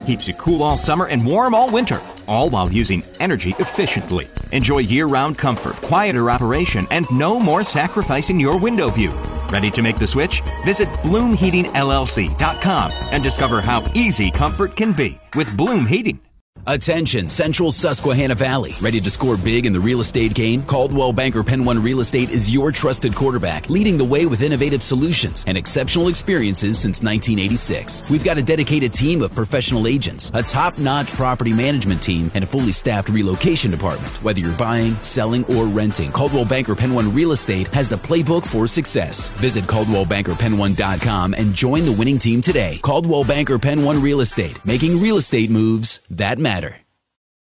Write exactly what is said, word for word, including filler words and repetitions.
Keeps you cool all summer and warm all winter, all while using energy efficiently. Enjoy year-round comfort, quieter operation, and no more sacrificing your window view. Ready to make the switch? Visit Bloom Heating L L C dot com and discover how easy comfort can be with Bloom Heating. Attention, Central Susquehanna Valley. Ready to score big in the real estate game? Coldwell Banker Penn One Real Estate is your trusted quarterback, leading the way with innovative solutions and exceptional experiences since nineteen eighty-six. We've got a dedicated team of professional agents, a top-notch property management team, and a fully staffed relocation department. Whether you're buying, selling, or renting, Coldwell Banker Penn One Real Estate has the playbook for success. Visit Coldwell Banker Penn One dot com and join the winning team today. Coldwell Banker Penn One Real Estate, making real estate moves that matter.